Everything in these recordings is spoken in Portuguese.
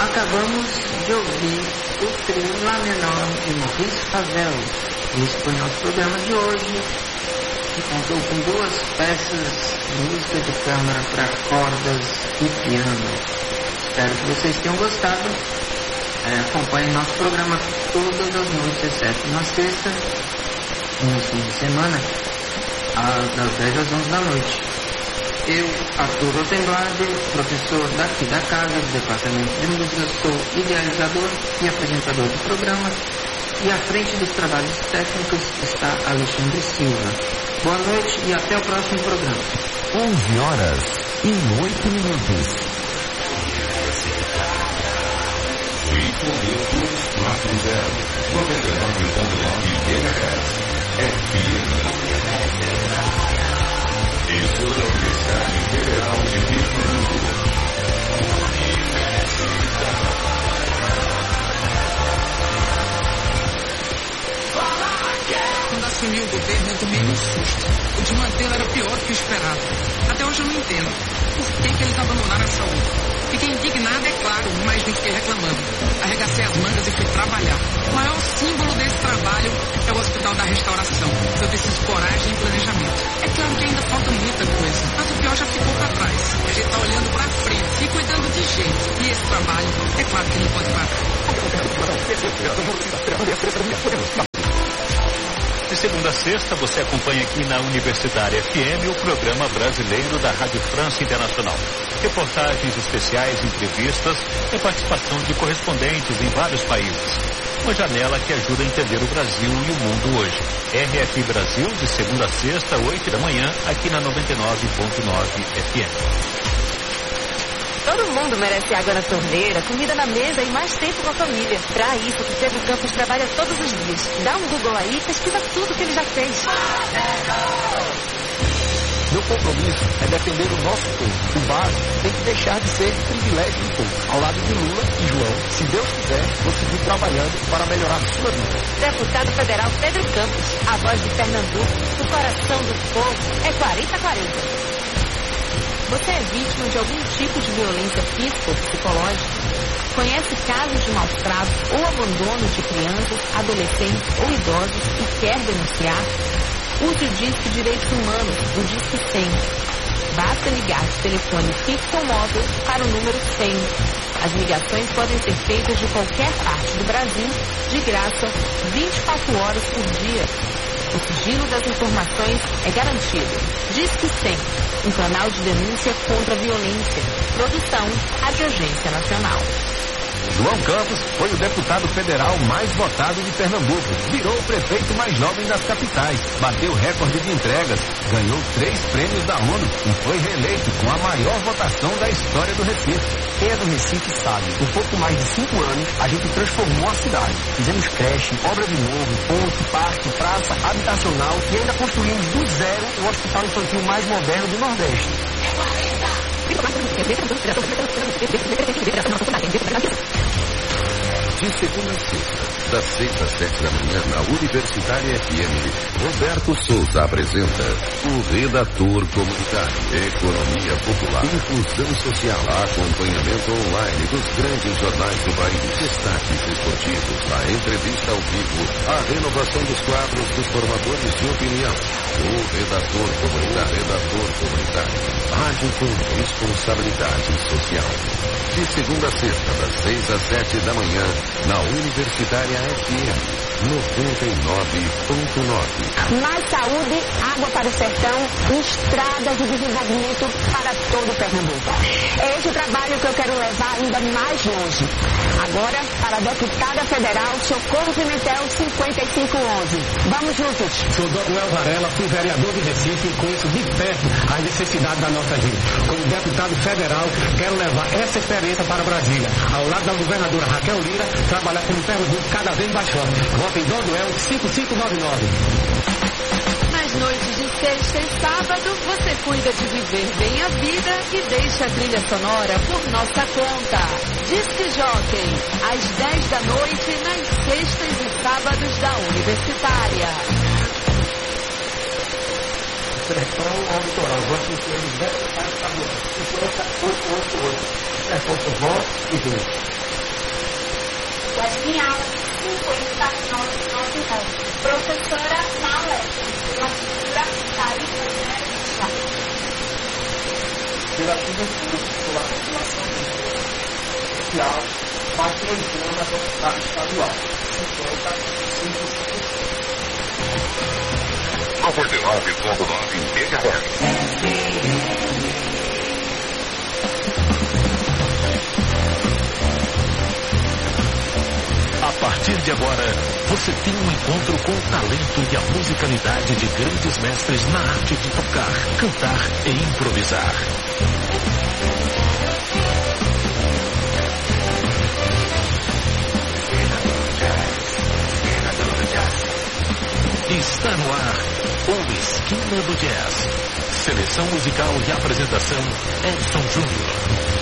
Acabamos de ouvir o trio Lá menor de Maurice Ravel. Esse foi o nosso programa de hoje, que contou com 2 peças de música de câmara para cordas e piano. Espero que vocês tenham gostado. Acompanhe nosso programa todas as noites, exceto na sexta, no fim de semana, das 10 às 11 da noite. Eu, Arthur Rotenblad, professor daqui da casa, do Departamento de Música, sou idealizador e apresentador do programa, e à frente dos trabalhos técnicos está Alexandre Silva. Boa noite e até o próximo programa. 11h08. Quando assumi o governo, eu tomei um susto. O desmantelo era pior do que o esperado. Até hoje eu não entendo. Por que eles abandonaram a saúde? Fiquei indignada, é claro, mas nem fiquei reclamando. Arregacei as mangas e fui trabalhar. O maior símbolo desse trabalho é o Hospital da Restauração. Eu preciso coragem e planejamento. É claro que ainda falta muita coisa, mas o pior já ficou para trás. A gente tá olhando para frente e cuidando de gente. E esse trabalho, é claro que não pode parar. De segunda a sexta, você acompanha aqui na Universitária FM o programa brasileiro da Rádio França Internacional. Reportagens especiais, entrevistas e participação de correspondentes em vários países. Uma janela que ajuda a entender o Brasil e o mundo hoje. RFI Brasil, de segunda a sexta, 8 da manhã, aqui na 99.9 FM. Todo mundo merece água na torneira, comida na mesa e mais tempo com a família. Pra isso que Pedro Campos trabalha todos os dias. Dá um Google aí e pesquisa tudo que ele já fez. Meu compromisso é defender o nosso povo. O básico tem que deixar de ser privilégio do povo. Ao lado de Lula e João, se Deus quiser, vou seguir trabalhando para melhorar a sua vida. Deputado federal Pedro Campos, a voz de Pernambuco, o coração do povo, é 40-40. Você é vítima de algum tipo de violência física ou psicológica? Conhece casos de maus tratos ou abandono de crianças, adolescentes ou idosos e quer denunciar? Use o Disque Direitos Humanos, o Disque 100. Basta ligar de telefone fixo ou móvel para o número 100. As ligações podem ser feitas de qualquer parte do Brasil, de graça, 24 horas por dia. O sigilo das informações é garantido. Disque 100, um canal de denúncia contra a violência. Produção, Rádio Agência Nacional. João Campos foi o deputado federal mais votado de Pernambuco. Virou o prefeito mais jovem das capitais. Bateu recorde de entregas. Ganhou 3 prêmios da ONU e foi reeleito com a maior votação da história do Recife. Quem é do Recife sabe, em pouco mais de 5 anos, a gente transformou a cidade. Fizemos creche, obra de novo, ponte, parque, praça, habitacional e ainda construímos do zero o hospital infantil mais moderno do Nordeste. De segunda a sexta, das 6 às 7 da manhã, na Universitária FM, Roberto Souza apresenta o Redator Comunitário, Economia Popular, Inclusão Social, acompanhamento online dos grandes jornais do país, destaques esportivos, a entrevista ao vivo, a renovação dos quadros dos formadores de opinião. O Redator Comunitário, rádio com responsabilidade social. De segunda a sexta, das 6 às 7 da manhã, na Universitária FM 99.9. Mais saúde, água para o sertão, estradas de desenvolvimento para todo o Pernambuco. É esse o trabalho que eu quero levar ainda mais longe. Agora, para a deputada federal Socorro Pimentel 5511. Vamos juntos. Sou Doduel Varela, fui vereador de Recife e conheço de perto as necessidades da nossa gente. Como deputado federal, quero levar essa experiência para Brasília. Ao lado da governadora Raquel Lira, trabalhar com um Pernambuco cada vez mais forte. Voto em Doduel 5599. Nas noites de sexta e sábado, você cuida de viver bem a vida e deixa a trilha sonora por nossa conta. Disque Jockey, às 10 da noite, nas sextas e sábados da Universitária. Seleção autoral, voto em termos deputados estaduais, 50888. É voto e 2. em aula de 50 9 anos. Professora Nala, uma figura carismática. Pela pela população social, patrocinando a deputada estadual. 99,9 MHz. A partir de agora, você tem um encontro com o talento e a musicalidade de grandes mestres na arte de tocar, cantar e improvisar. Está no ar o Esquina do Jazz. Seleção musical e apresentação, Edson Júnior.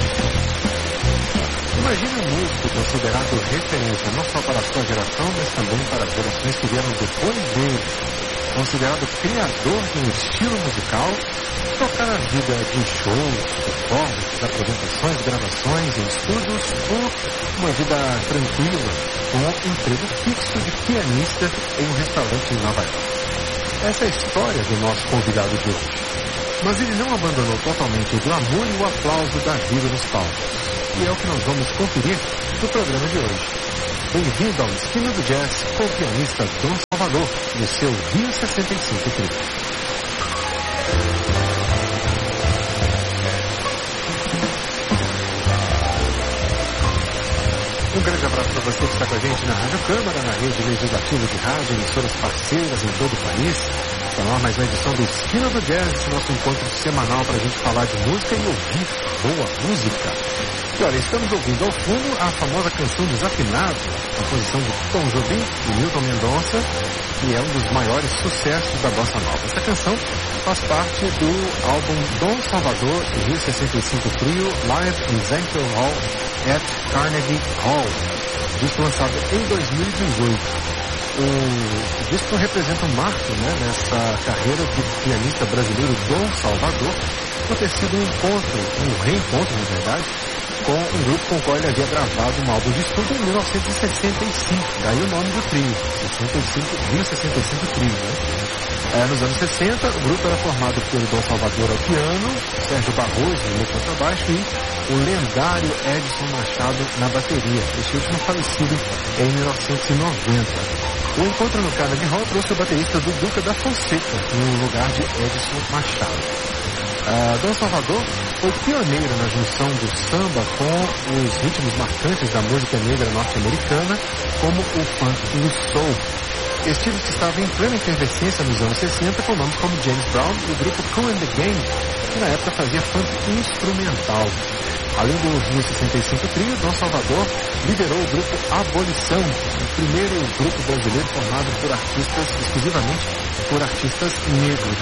Imagine um músico considerado referência não só para a sua geração, mas também para as gerações que vieram depois dele. Considerado criador de um estilo musical, tocar a vida de shows, performances, apresentações, gravações em estúdios ou uma vida tranquila, com um emprego fixo de pianista em um restaurante em Nova York. Essa é a história do nosso convidado de hoje. Mas ele não abandonou totalmente o glamour e o aplauso da vida nos palcos. E é o que nós vamos conferir no programa de hoje. Bem-vindo ao Esquina do Jazz com o pianista Dom Salvador, no seu Rio 65 Trio. Um grande abraço para você que está com a gente na Rádio Câmara, na rede legislativa de rádio, emissoras parceiras em todo o país. Está lá mais uma edição do Esquina do Jazz, esse nosso encontro semanal para a gente falar de música e ouvir boa música. E olha, estamos ouvindo ao fundo a famosa canção Desafinado, composição de Tom Jobim e Milton Mendonça, que é um dos maiores sucessos da Bossa Nova. Essa canção faz parte do álbum Dom Salvador Rio 65 Trio Live in Zenker Hall at Carnegie Hall, disco lançado em 2018. O disco representa um marco, nessa carreira do pianista brasileiro Dom Salvador, por ter sido um reencontro, na verdade, com um grupo com o qual ele havia gravado um álbum de estúdio em 1965. Daí o nome do trio, Rio 65 Trio. Nos anos 60, o grupo era formado pelo Dom Salvador ao piano, Sérgio Barroso no contrabaixo e o lendário Edson Machado na bateria, este último falecido em 1990. O encontro no Carnegie Hall trouxe o baterista do Duca da Fonseca, no lugar de Edson Machado. Dom Salvador foi pioneiro na junção do samba com os ritmos marcantes da música negra norte-americana, como o funk e o soul. Estilos que estavam em plena efervescência nos anos 60, com nomes como James Brown e o grupo Kool and the Gang, que na época fazia funk instrumental. Além do Rio 65 Trio, Dom Salvador liderou o grupo Abolição, o primeiro grupo brasileiro formado exclusivamente por artistas negros.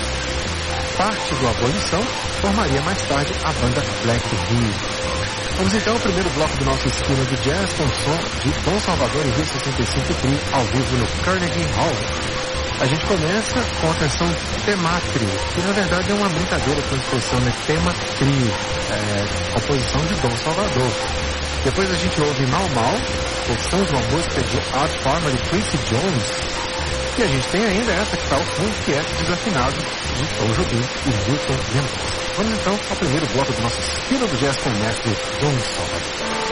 Parte do Abolição formaria mais tarde a banda Black Rio. Vamos então ao primeiro bloco do nosso Esquina do Jazz com o som de Dom Salvador e Rio 65 Trio ao vivo no Carnegie Hall. A gente começa com a canção Tematrio, que na verdade é uma brincadeira com a expressão Tema Trio, composição de Dom Salvador. Depois a gente ouve Mal Mal, versão de uma música de Art Farmer e Quincy Jones. E a gente tem ainda essa que está ao fundo, que é Desafinado, de Tom Jobim e Milton Mendonça. Vamos então ao primeiro bloco do nosso Esquina do Jazz com o mestre Dom Salvador.